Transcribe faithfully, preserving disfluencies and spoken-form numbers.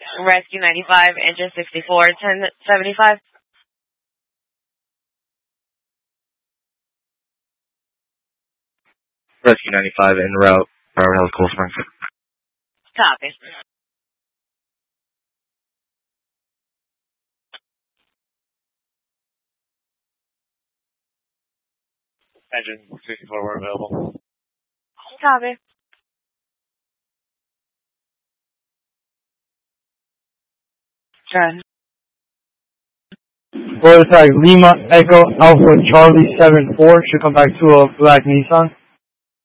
Rescue ninety-five, engine sixty-four, ten seventy-five. Rescue ninety-five en route, Broward Hills, Cool Springs. Copy. Engine sixty-four, we're available. Copy. Done. Road attack Lima Echo Alpha Charlie seven four should come back to a black Nissan.